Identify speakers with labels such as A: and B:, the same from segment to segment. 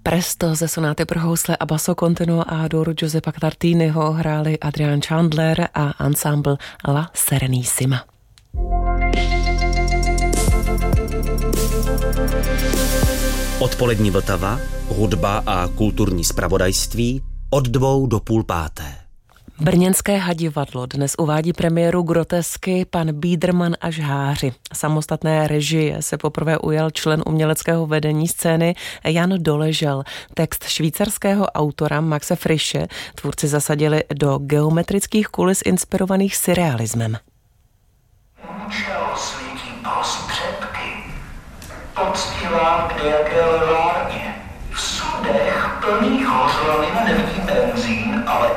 A: Presto ze sonáty pro housle a basso continuo a dur Giuseppa Tartiniho hráli Adrian Chandler a ensemble La Serenissima.
B: Odpolední Vltava, hudba a kulturní zpravodajství od 2 do 4:30.
A: Brněnské hadivadlo dnes uvádí premiéru grotesky Pan Biederman a žháři. Samostatné režie se poprvé ujal člen uměleckého vedení scény Jan Doležel. Text švýcarského autora Maxe Frische tvůrci zasadili do geometrických kulis inspirovaných surrealismem.
C: Účel svítí pas předky, poctivá k nějaké levárně. V sudech plných hořlavin nevidí benzín, ale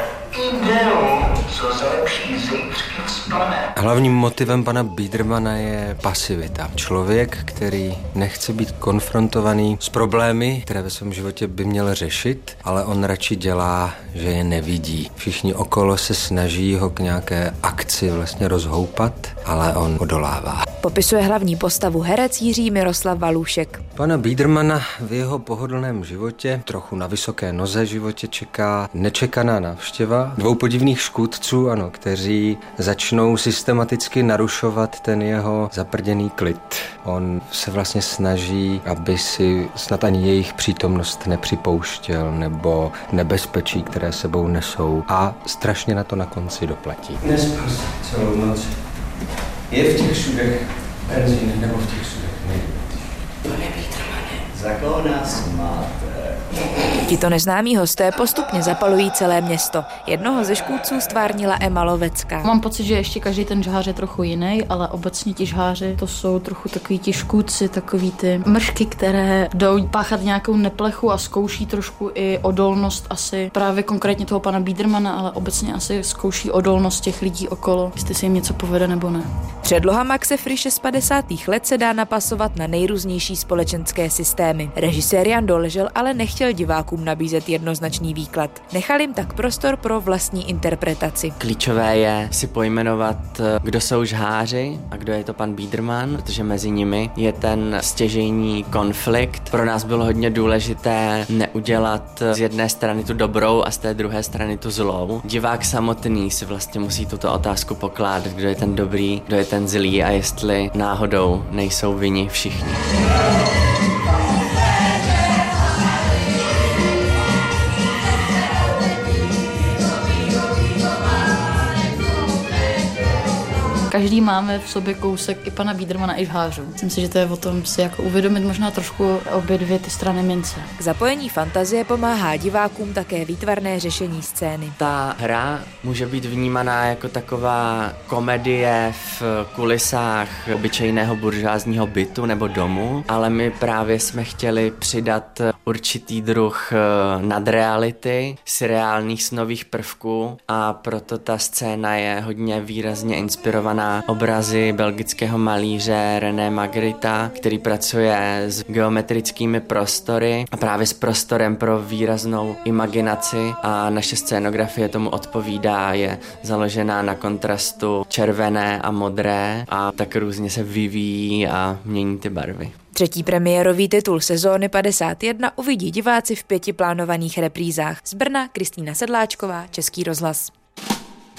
C: ideu, co zlepší zítřky vzplane.
D: Hlavním motivem pana Biedermana je pasivita. Člověk, který nechce být konfrontovaný s problémy, které ve svém životě by měl řešit, ale on radši dělá, že je nevidí. Všichni okolo se snaží ho k nějaké akci vlastně rozhoupat, ale on odolává.
E: Popisuje hlavní postavu herec Jiří Miroslav Valůšek.
D: Pana Biedermana v jeho pohodlném životě, trochu na vysoké noze životě čeká nečekaná návštěva 2 podivných škůdců, kteří začnou systematicky narušovat ten jeho zaprděný klid. On se vlastně snaží, aby si snad ani jejich přítomnost nepřipouštěl nebo nebezpečí, které sebou nesou, a strašně na to na konci doplatí. Nespal celou noc. Je v těch sudech benzín nebo v těch sudech nejde? Pane Biedermane,
C: za koho nás máte?
E: Tito neznámí hosté postupně zapalují celé město. Jednoho ze škůdců stvárnila Emma Lovecká.
F: Mám pocit, že ještě každý ten žhář je trochu jiný, ale obecně ti žháři, to jsou trochu takový ti škůdci, takový ty mršky, které jdou páchat nějakou neplechu a zkouší trošku i odolnost asi právě konkrétně toho pana Biedermana, ale obecně asi zkouší odolnost těch lidí okolo, jestli se jim něco povede nebo ne.
E: Předloha Maxe Frische z 50. let se dá napasovat na nejrůznější společenské systémy. Režisér Jan Doležel ale nechtěl divákům nabízet jednoznačný výklad. Nechal jim tak prostor pro vlastní interpretaci.
G: Klíčové je si pojmenovat, kdo jsou žháři a kdo je to pan Biederman, protože mezi nimi je ten stěžejní konflikt. Pro nás bylo hodně důležité neudělat z jedné strany tu dobrou a z té druhé strany tu zlou. Divák samotný si vlastně musí tuto otázku pokládat, kdo je ten dobrý, kdo je ten zlý a jestli náhodou nejsou vinni všichni.
F: Každý máme v sobě kousek i pana Biedermana, i žhářů. Myslím si, že to je o tom si jako uvědomit možná trošku obě dvě ty strany mince.
E: K zapojení fantazie pomáhá divákům také výtvarné řešení scény.
G: Ta hra může být vnímaná jako taková komedie v kulisách obyčejného buržoázního bytu nebo domu, ale my právě jsme chtěli přidat určitý druh nadreality, surreálních snových prvků, a proto ta scéna je hodně výrazně inspirovaná obrazy belgického malíře René Magritta, který pracuje s geometrickými prostory a právě s prostorem pro výraznou imaginaci, a naše scénografie tomu odpovídá, je založená na kontrastu červené a modré a tak různě se vyvíjí a mění ty barvy.
E: Třetí premiérový titul sezóny 51 uvidí diváci v 5 plánovaných reprízách. Z Brna Kristýna Sedláčková, Český rozhlas.